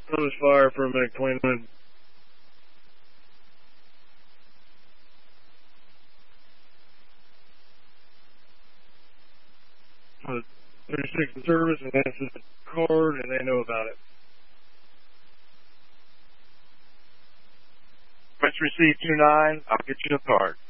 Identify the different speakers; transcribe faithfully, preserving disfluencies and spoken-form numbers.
Speaker 1: Service fire for a minute, twenty-nine. Uh, thirty-six in service, and that's the card, and they know about it.
Speaker 2: Let's receive two nine. I'll get you a card.